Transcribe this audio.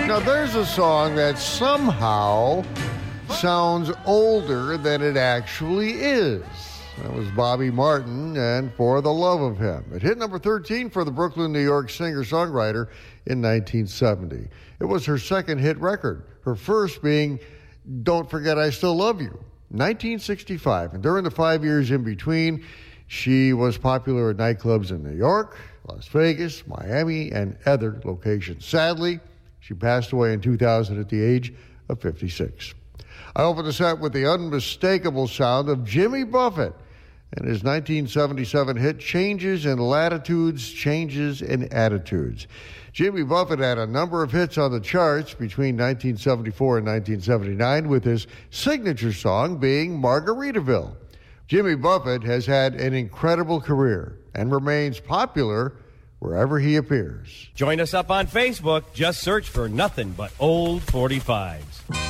Now, there's a song that somehow sounds older than it actually is. That was Bobby Martin and For the Love of Him. It hit number 13 for the Brooklyn, New York singer-songwriter in 1970. It was her second hit record, her first being Don't Forget I Still Love You, 1965. And during the 5 years in between, she was popular at nightclubs in New York, Las Vegas, Miami, and other locations. Sadly, she passed away in 2000 at the age of 56. I opened the set with the unmistakable sound of Jimmy Buffett and his 1977 hit Changes in Latitudes, Changes in Attitudes. Jimmy Buffett had a number of hits on the charts between 1974 and 1979, with his signature song being Margaritaville. Jimmy Buffett has had an incredible career and remains popular wherever he appears. Join us up on Facebook. Just search for Nothing But Old 45s.